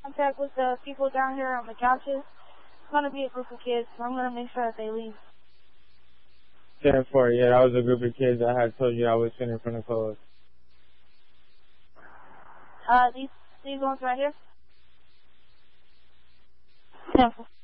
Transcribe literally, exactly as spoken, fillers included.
contact with the people down here on the couches. It's going to be a group of kids, so I'm going to make sure that they leave. ten four, yeah, that was a group of kids I had told you I was sitting in front of clothes. Uh, these, these ones right here? ten four.